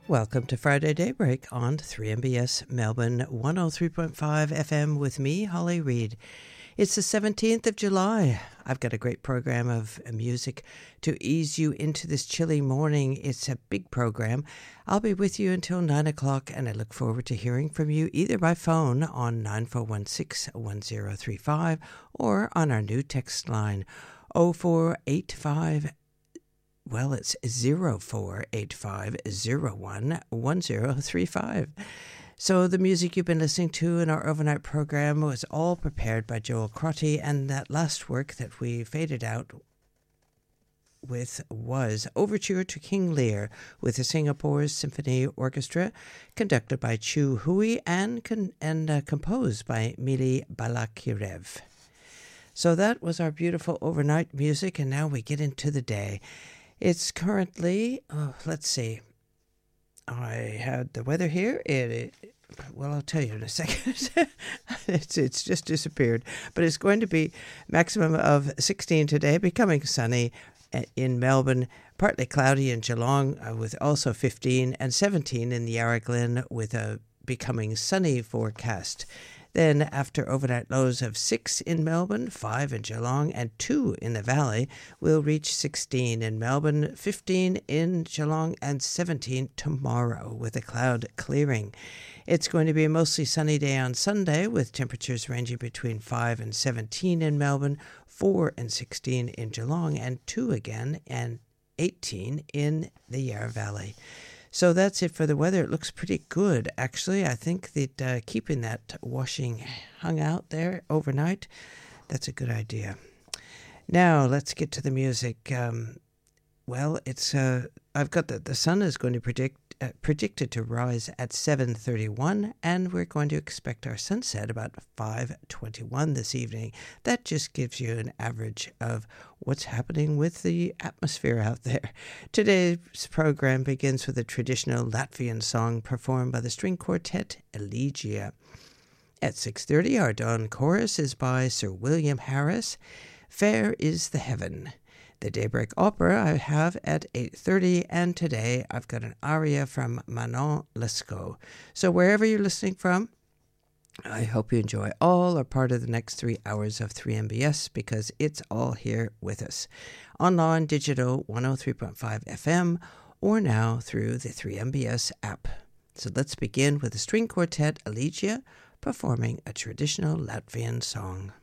Welcome to Friday Daybreak on 3MBS Melbourne 103.5 FM with me, Holly Reid. It's the 17th of July. I've got a great program of music to ease you into this chilly morning. It's a big program. I'll be with you until 9 o'clock, and I look forward to hearing from you either by phone on 9416-1035 or on our new text line 0485. Well, it's 0485011035. So the music you've been listening to in our overnight program was all prepared by Joel Crotty, and that last work that we faded out with was Overture to King Lear with the Singapore Symphony Orchestra, conducted by Chu Hui and composed by Mili Balakirev. So that was our beautiful overnight music, and now we get into the day. It's currently, let's see, I had the weather here. Well, I'll tell you in a second. It's just disappeared. But it's going to be maximum of 16 today, becoming sunny in Melbourne, partly cloudy in Geelong with also 15, and 17 in the Yarra Glen with a becoming sunny forecast. Then after overnight lows of 6 in Melbourne, 5 in Geelong, and 2 in the Valley, we'll reach 16 in Melbourne, 15 in Geelong, and 17 tomorrow with a cloud clearing. It's going to be a mostly sunny day on Sunday with temperatures ranging between 5 and 17 in Melbourne, 4 and 16 in Geelong, and 2 again and 18 in the Yarra Valley. So that's it for the weather. It looks pretty good, actually. I think that keeping that washing hung out there overnight, that's a good idea. Now, let's get to the music. It's I've got the sun is going to predicted to rise at 7:31, and we're going to expect our sunset about 5:21 this evening. That just gives you an average of what's happening with the atmosphere out there. Today's program begins with a traditional Latvian song performed by the string quartet Elegia. At 6:30, our dawn chorus is by Sir William Harris. Fair is the Heaven. The Daybreak Opera I have at 8:30, and today I've got an aria from Manon Lescaut. So wherever you're listening from, I hope you enjoy all or part of the next 3 hours of 3MBS, because it's all here with us. Online, digital, 103.5 FM, or now through the 3MBS app. So let's begin with the string quartet Elegia performing a traditional Latvian song.